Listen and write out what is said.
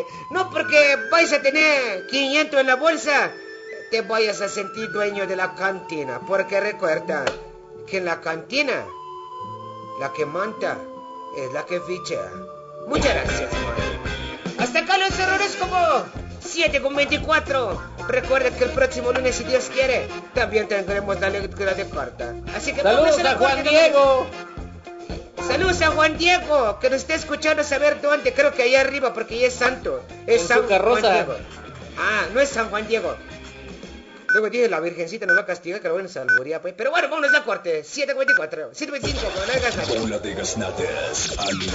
No porque vais a tener 500 en la bolsa, te vayas a sentir dueño de la cantina. Porque recuerda que en la cantina, la que manda es la que ficha. Muchas gracias, man. Hasta acá los errores como 7:24. Recuerden que el próximo lunes, si Dios quiere, también tendremos la lectura de carta. Así que ¡Saludos vamos a Juan Diego! Saludos a Juan Diego, que nos está escuchando, saber dónde. Creo que allá arriba, porque ya es santo. Es En San su carroza. Juan Diego. Ah, no es San Juan Diego. Luego dije, la virgencita nos va a castigar, que lo bueno, se alburía, pues. Pero bueno, vámonos a corte. 7:24, 7:25, no le hagas nada. Bola de gaznates.